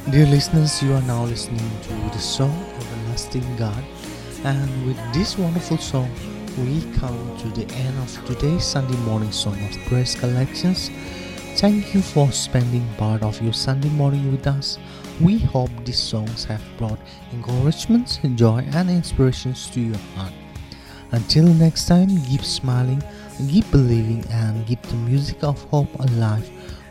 Dear listeners, you are now listening to the song Everlasting God, and with this wonderful song, we come to the end of today's Sunday morning song of praise collections. Thank you for spending part of your Sunday morning with us. We hope these songs have brought encouragement, joy, and inspirations to your heart. Until next time, keep smiling, keep believing, and keep the music of hope alive